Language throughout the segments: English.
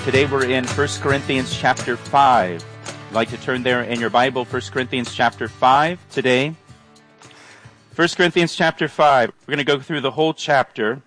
Today we're in 1 Corinthians chapter 5. I'd like to turn there in your Bible, 1 Corinthians chapter 5 today. 1 Corinthians chapter 5. We're going to go through the whole chapter.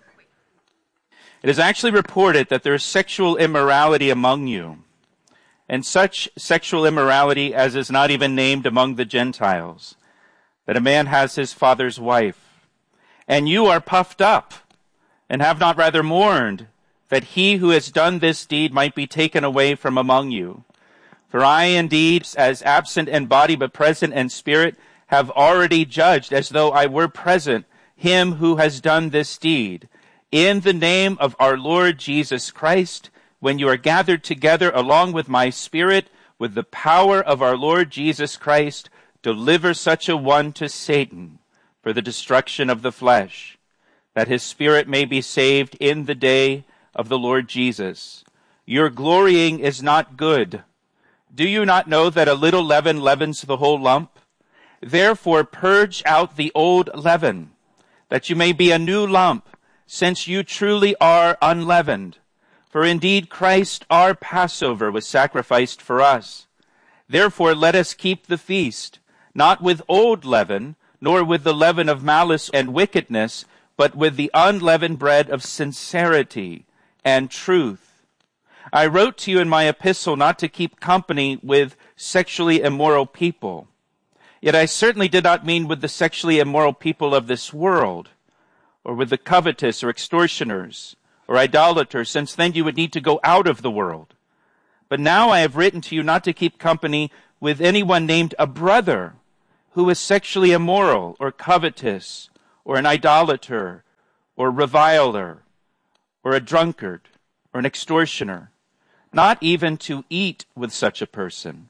It is actually reported that there is sexual immorality among you, and such sexual immorality as is not even named among the Gentiles, that a man has his father's wife. And you are puffed up, and have not rather mourned, that he who has done this deed might be taken away from among you. For I indeed, as absent in body but present in spirit, have already judged, as though I were present, him who has done this deed. In the name of our Lord Jesus Christ, when you are gathered together along with my spirit, with the power of our Lord Jesus Christ, deliver such a one to Satan for the destruction of the flesh, that his spirit may be saved in the day of the Lord Jesus. Your glorying is not good. Do you not know that a little leaven leavens the whole lump? Therefore purge out the old leaven, that you may be a new lump, since you truly are unleavened. For indeed Christ our Passover was sacrificed for us. Therefore let us keep the feast, not with old leaven, nor with the leaven of malice and wickedness, but with the unleavened bread of sincerity and truth. I wrote to you in my epistle not to keep company with sexually immoral people. Yet I certainly did not mean with the sexually immoral people of this world, or with the covetous or extortioners or idolaters, since then you would need to go out of the world. But now I have written to you not to keep company with anyone named a brother who is sexually immoral or covetous or an idolater or reviler or a drunkard or an extortioner, not even to eat with such a person.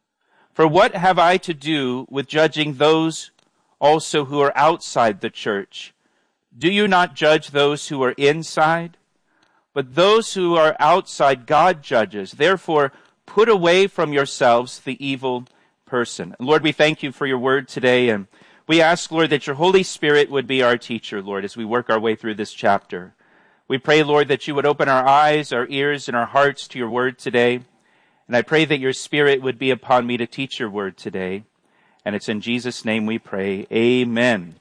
For what have I to do with judging those also who are outside the church? Do you not judge those who are inside? But those who are outside God judges. Therefore, put away from yourselves the evil person. And Lord, we thank you for your word today, and we ask, Lord, that your Holy Spirit would be our teacher, Lord, as we work our way through this chapter. We pray, Lord, that you would open our eyes, our ears, and our hearts to your word today. And I pray that your Spirit would be upon me to teach your word today. And it's in Jesus' name we pray. Amen.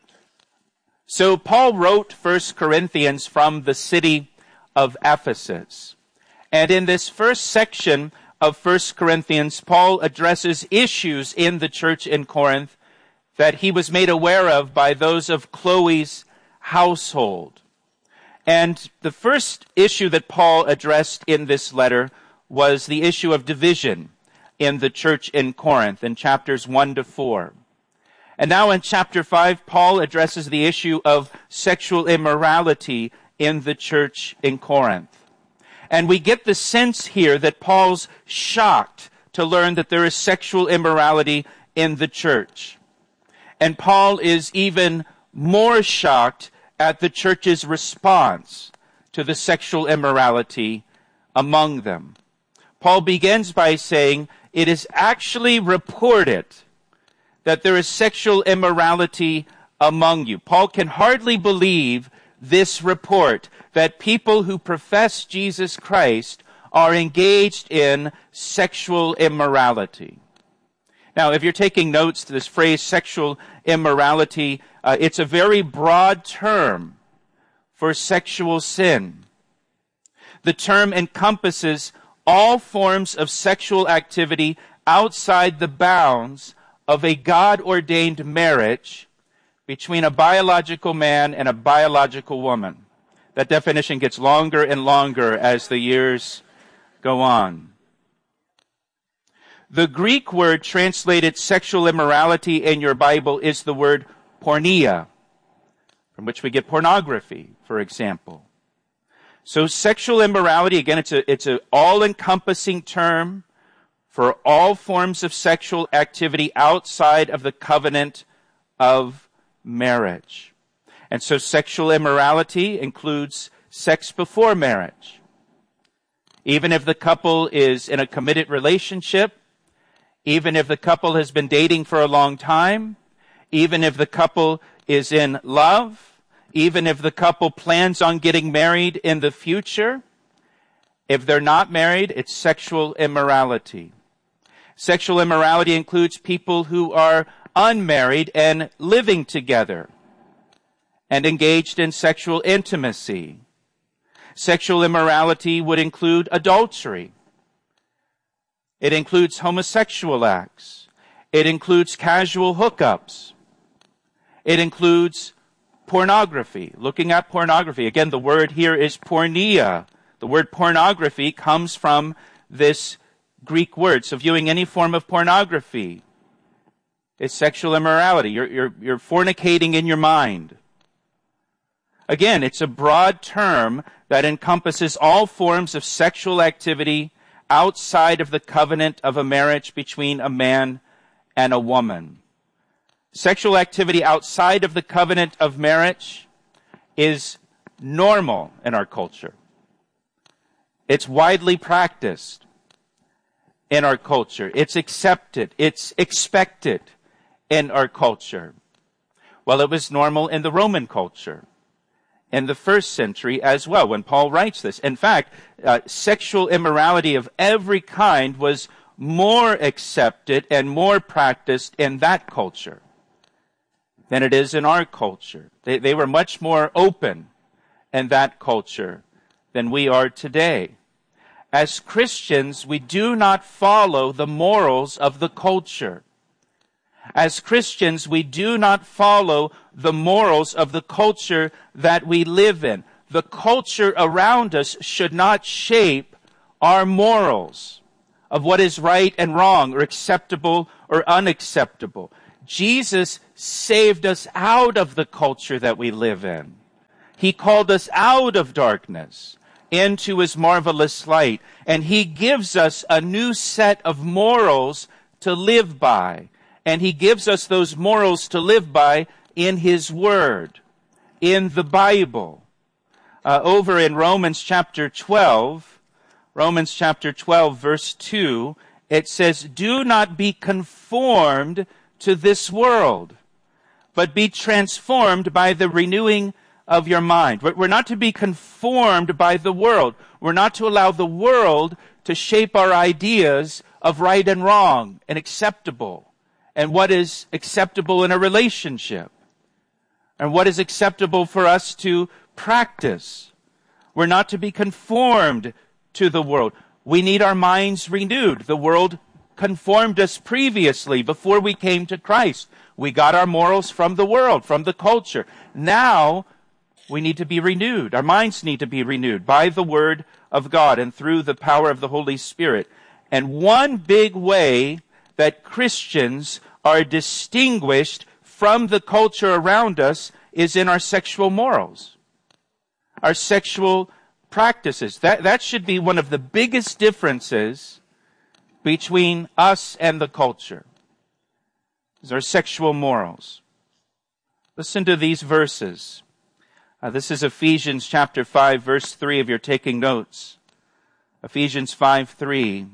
So Paul wrote 1 Corinthians from the city of Ephesus. And in this first section of 1 Corinthians, Paul addresses issues in the church in Corinth that he was made aware of by those of Chloe's household. And the first issue that Paul addressed in this letter was the issue of division in the church in Corinth in chapters 1 to 4. And now in chapter 5, Paul addresses the issue of sexual immorality in the church in Corinth. And we get the sense here that Paul's shocked to learn that there is sexual immorality in the church. And Paul is even more shocked at the church's response to the sexual immorality among them. Paul begins by saying, it is actually reported that there is sexual immorality among you. Paul can hardly believe this report, that people who profess Jesus Christ are engaged in sexual immorality. Now, if you're taking notes to this phrase, sexual immorality, it's a very broad term for sexual sin. The term encompasses all forms of sexual activity outside the bounds of a God-ordained marriage between a biological man and a biological woman. That definition gets longer and longer as the years go on. The Greek word translated sexual immorality in your Bible is the word porneia, from which we get pornography, for example. So sexual immorality, again, it's an all-encompassing term for all forms of sexual activity outside of the covenant of marriage. And so sexual immorality includes sex before marriage. Even if the couple is in a committed relationship, even if the couple has been dating for a long time, even if the couple is in love, even if the couple plans on getting married in the future, If they're not married, it's sexual immorality. Sexual immorality includes people who are unmarried and living together and engaged in sexual intimacy. Sexual immorality would include adultery. It includes homosexual acts. It includes casual hookups. It includes pornography, looking at pornography. Again, the word here is porneia. The word pornography comes from this Greek word. So viewing any form of pornography is sexual immorality. You're fornicating in your mind. Again, it's a broad term that encompasses all forms of sexual activity outside of the covenant of a marriage between a man and a woman. Sexual activity outside of the covenant of marriage is normal in our culture. It's widely practiced in our culture. It's accepted. It's expected in our culture. Well, it was normal in the Roman culture in the first century as well, when Paul writes this. In fact, sexual immorality of every kind was more accepted and more practiced in that culture than it is in our culture. They were much more open in that culture than we are today. As Christians, we do not follow the morals of the culture. As Christians, we do not follow the morals of the culture that we live in. The culture around us should not shape our morals of what is right and wrong or acceptable or unacceptable. Jesus saved us out of the culture that we live in. He called us out of darkness into his marvelous light, and he gives us a new set of morals to live by. And he gives us those morals to live by in his word, in the Bible. Over in Romans chapter 12, verse 2, it says, "Do not be conformed to this world, but be transformed by the renewing of your mind." We're not to be conformed by the world. We're not to allow the world to shape our ideas of right and wrong and acceptable, and what is acceptable in a relationship, and what is acceptable for us to practice. We're not to be conformed to the world. We need our minds renewed. The world conformed us previously before we came to Christ. We got our morals from the world, from the culture. Now, we need to be renewed. Our minds need to be renewed by the Word of God and through the power of the Holy Spirit. And one big way that Christians are distinguished from the culture around us is in our sexual morals, our sexual practices. That should be one of the biggest differences between us and the culture, is our sexual morals. Listen to these verses. This is Ephesians chapter 5, verse 3, if you're taking notes. Ephesians 5:3.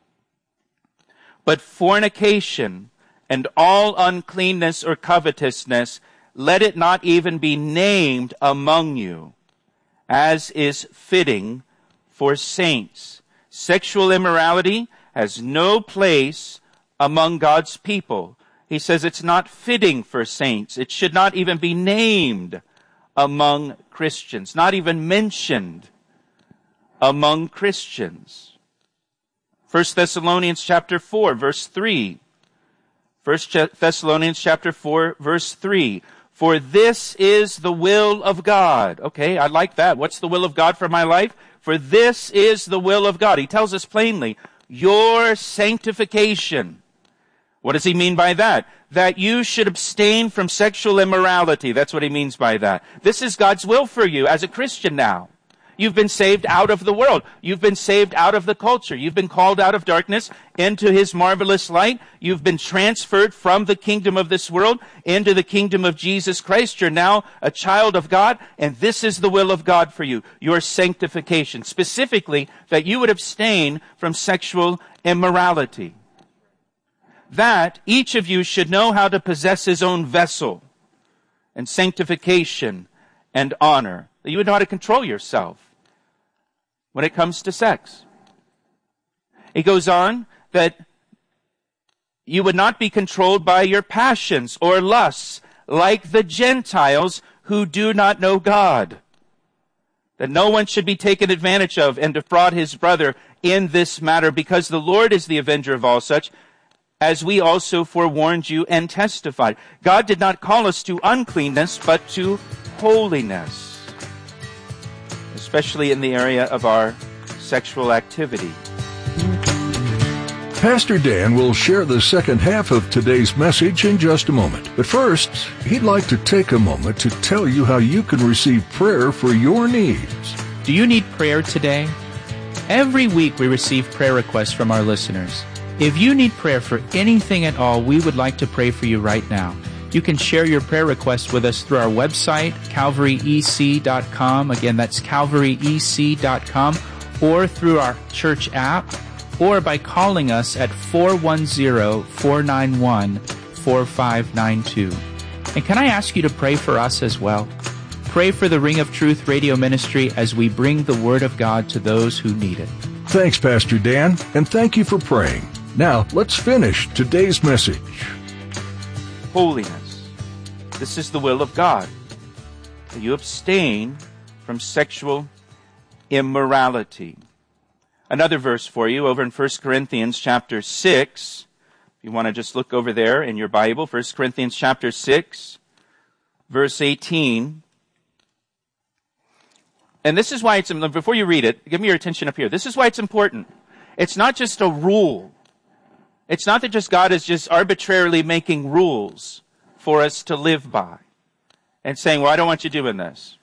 "But fornication and all uncleanness or covetousness, let it not even be named among you, as is fitting for saints." Sexual immorality has no place among God's people. He says it's not fitting for saints. It should not even be named among Christians, not even mentioned among Christians. 1 Thessalonians chapter 4, verse 3. 1 Thessalonians chapter 4, verse 3. "For this is the will of God." Okay, I like that. What's the will of God for my life? For this is the will of God. He tells us plainly, your sanctification. What does he mean by that? That you should abstain from sexual immorality. That's what he means by that. This is God's will for you as a Christian now. You've been saved out of the world. You've been saved out of the culture. You've been called out of darkness into his marvelous light. You've been transferred from the kingdom of this world into the kingdom of Jesus Christ. You're now a child of God, and this is the will of God for you, your sanctification. Specifically, that you would abstain from sexual immorality. That each of you should know how to possess his own vessel and sanctification and honor. That you would know how to control yourself. when it comes to sex. He goes on that you would not be controlled by your passions or lusts like the Gentiles who do not know God. That no one should be taken advantage of and defraud his brother in this matter, because the Lord is the avenger of all such, as we also forewarned you and testified. God did not call us to uncleanness, but to holiness, especially in the area of our sexual activity. Pastor Dan will share the second half of today's message in just a moment. But first, he'd like to take a moment to tell you how you can receive prayer for your needs. Do you need prayer today? Every week we receive prayer requests from our listeners. If you need prayer for anything at all, we would like to pray for you right now. You can share your prayer requests with us through our website, calvaryec.com. Again, that's calvaryec.com, or through our church app, or by calling us at 410-491-4592. And can I ask you to pray for us as well? Pray for the Ring of Truth radio ministry as we bring the Word of God to those who need it. Thanks, Pastor Dan, and thank you for praying. Now, let's finish today's message. Holiness. This is the will of God, that you abstain from sexual immorality. Another verse for you over in 1 Corinthians chapter 6. If you want to just look over there in your Bible, 1 Corinthians chapter 6, verse 18. And this is why it's, before you read it, give me your attention up here. This is why it's important. It's not just a rule. It's not that just God is just arbitrarily making rules for us to live by and saying, well, I don't want you doing this.